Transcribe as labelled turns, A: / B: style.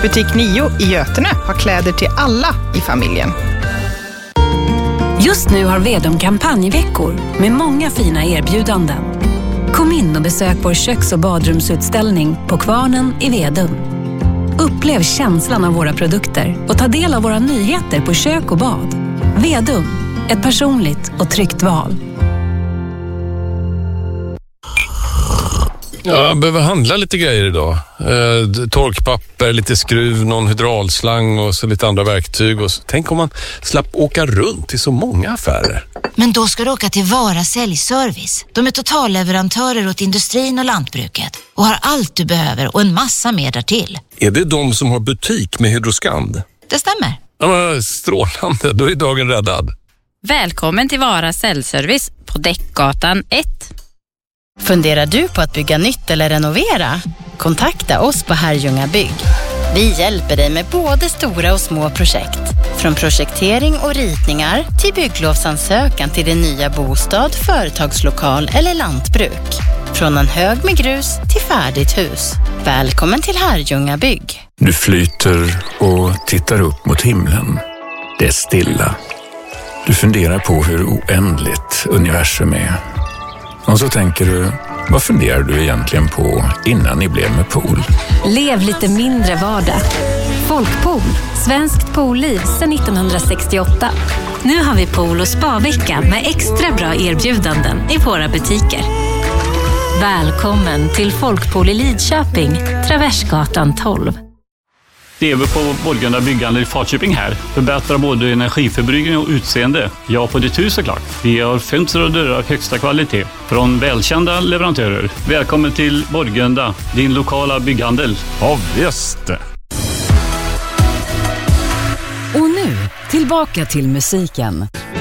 A: Butik 9 i Götene har kläder till alla i familjen.
B: Just nu har Vedum kampanjveckor med många fina erbjudanden. Kom in och besök vår köks- och badrumsutställning på Kvarnen i Vedum. Upplev känslan av våra produkter och ta del av våra nyheter på kök och bad. Vedum, ett personligt och tryggt val.
C: Ja, jag behöver handla lite grejer idag. Torkpapper, lite skruv, någon hydraulslang och så lite andra verktyg. Och så. Tänk om man slapp åka runt till så många affärer.
D: Men då ska du åka till Vara Säljservice. De är totalleverantörer åt industrin och lantbruket och har allt du behöver och en massa mer därtill.
C: Är det de som har butik med Hydroskand?
D: Det stämmer.
C: Ja, men strålande, då är dagen räddad.
E: Välkommen till Vara Säljservice på Däckgatan 1.
F: Funderar du på att bygga nytt eller renovera? Kontakta oss på Herrljunga Bygg. Vi hjälper dig med både stora och små projekt. Från projektering och ritningar till bygglovsansökan till din nya bostad, företagslokal eller lantbruk. Från en hög med grus till färdigt hus. Välkommen till Herrljunga Bygg.
G: Du flyter och tittar upp mot himlen. Det är stilla. Du funderar på hur oändligt universum är. Och så tänker du, vad funderar du egentligen på innan ni blev med pool?
B: Lev lite mindre vardag. Folkpool, svenskt poolliv sedan 1968. Nu har vi pool- och spa-vecka med extra bra erbjudanden i våra butiker. Välkommen till Folkpool i Lidköping, Traversgatan 12.
H: Det är vi på Borgunda byggande i Falköping här. Förbättrar både energiförbrukning och utseende. Ja, på ditt hus såklart. Vi har fönster och dörrar av högsta kvalitet från välkända leverantörer. Välkommen till Borgunda, din lokala bygghandel.
I: Ja, visst.
J: Och nu, tillbaka till musiken.